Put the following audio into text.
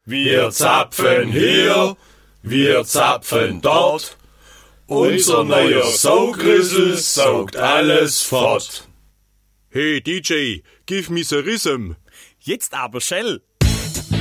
Wir zapfen hier, wir zapfen dort. Unser neuer Saugrüssel saugt alles fort. Hey DJ, give me the rhythm. Jetzt aber schnell.